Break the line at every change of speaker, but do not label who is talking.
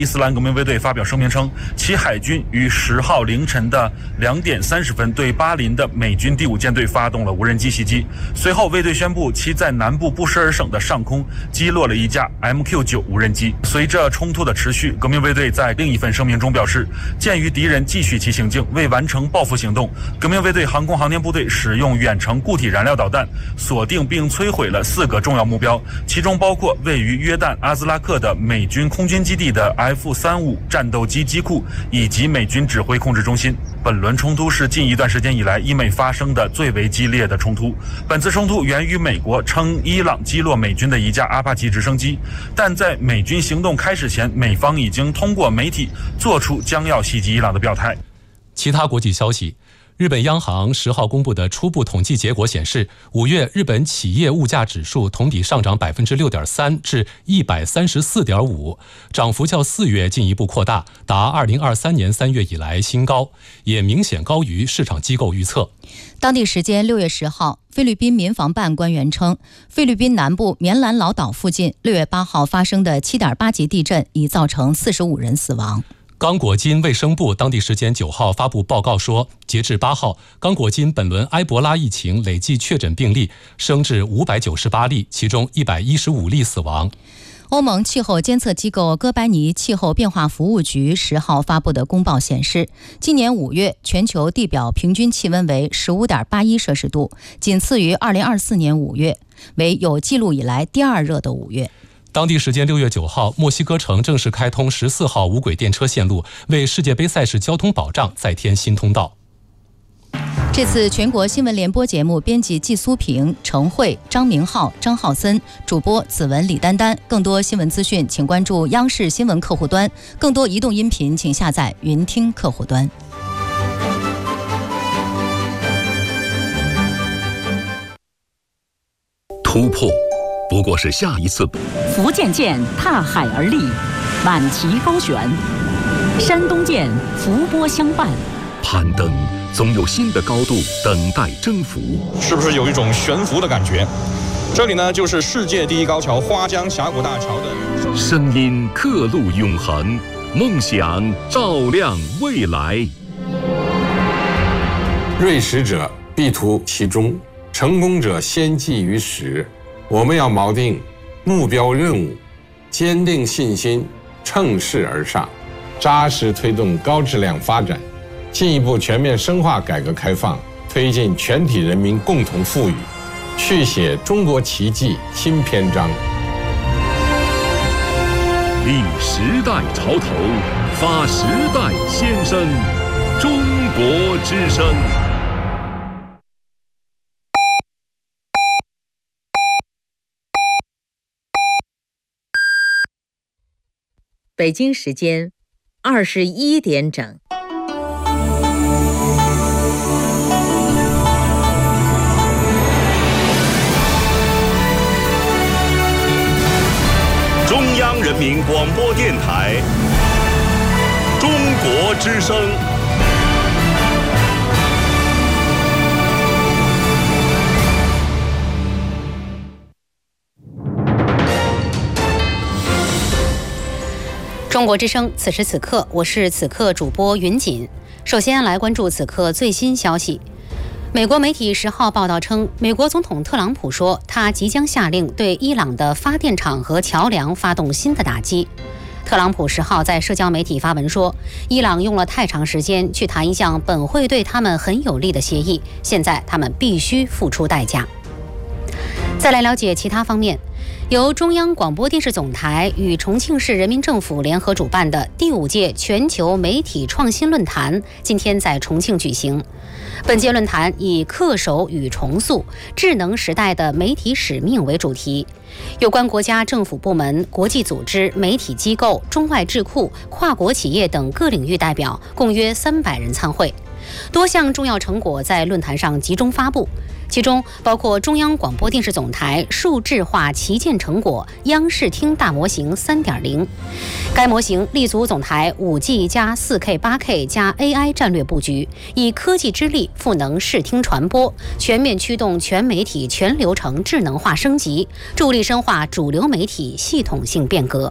伊斯兰革命卫队发表声明称，其海军于10号凌晨的2点30分对巴林的美军第5舰队发动了无人机袭击。随后，卫队宣布其在南部布什尔省的上空击落了一架 MQ-9 无人机。随着冲突的持续，革命卫队在另一份声明中表示，鉴于敌人继续其行径，为完成报复行动，革命卫队航空航天部队使用远程固体燃料导弹锁定并摧毁了4个重要目标，其中包括位于约旦阿兹拉克的美军空军基地的 F-35战斗机机库以及美军指挥控制中心。本轮冲突是近一段时间以来伊美发生的最为激烈的冲突。本次冲突源于美国称伊朗击落美军的一架阿帕奇直升机，但在美军行动开始前，美方已经通过媒体做出将要袭击伊朗的表态。
其他国际消息，日本央行10号公布的初步统计结果显示，5月日本企业物价指数同比上涨 6.3% 至 134.5%， 涨幅较4月进一步扩大，达2023年3月以来新高，也明显高于市场机构预测。
当地时间6月10号，菲律宾民防办官员称，菲律宾南部棉兰老岛附近6月8号发生的7.8级地震已造成45人死亡。
刚果金卫生部当地时间9号发布报告说，截至8号，刚果金本轮埃博拉疫情累计确诊病例升至598例，其中115例死亡。
欧盟气候监测机构哥白尼气候变化服务局10号发布的公报显示，今年5月全球地表平均气温为 15.81 摄氏度，仅次于2024年5月，为有记录以来第2热的5月。
当地时间6月9号，墨西哥城正式开通14号无轨电车线路，为世界杯赛事交通保障再添新通道。
这次全国新闻联播节目编辑季苏平、程慧、张明浩、张浩森，主播子文、李丹丹。更多新闻资讯请关注央视新闻客户端，更多移动音频请下载云听客户端。
突破不过是下一次。
福建舰踏海而立，挽旗高悬；山东舰伏波相伴。
攀登总有新的高度等待征服，
是不是有一种悬浮的感觉？这里呢，就是世界第一高桥花江峡谷大桥的
声音刻录永恒，梦想照亮未来。
锐识者必图其中，成功者先记于始。我们要锚定目标任务，坚定信心，乘势而上，扎实推动高质量发展，进一步全面深化改革开放，推进全体人民共同富裕，续写中国奇迹新篇章。
立时代潮头，发时代先声，中国之声。
北京时间21点整。
中央人民广播电台，中国之声。
中国之声，此时此刻，我是此刻主播云锦。首先来关注此刻最新消息。美国媒体10号报道称，美国总统特朗普说，他即将下令对伊朗的发电厂和桥梁发动新的打击。特朗普10号在社交媒体发文说，伊朗用了太长时间去谈一项本会对他们很有利的协议，现在他们必须付出代价。再来了解其他方面。由中央广播电视总台与重庆市人民政府联合主办的第5届全球媒体创新论坛今天在重庆举行。本届论坛以恪守与重塑智能时代的媒体使命为主题，有关国家政府部门、国际组织、媒体机构、中外智库、跨国企业等各领域代表共约300人参会。多项重要成果在论坛上集中发布，其中包括中央广播电视总台数智化旗舰成果央视听大模型 3.0。 该模型立足总台 5G 加 4K 8K 加 AI 战略布局，以科技之力赋能视听传播，全面驱动全媒体全流程智能化升级，助力深化主流媒体系统性变革。